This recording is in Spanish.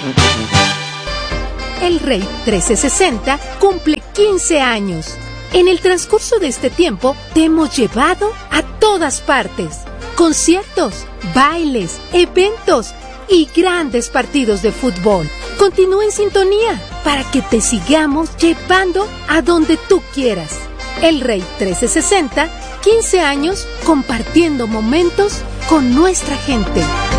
El Rey 1360 cumple 15 años. En el transcurso de este tiempo te hemos llevado a todas partes. Conciertos, bailes, eventos y grandes partidos de fútbol. Continúa en sintonía para que te sigamos llevando a donde tú quieras. El Rey 1360, 15 años compartiendo momentos con nuestra gente.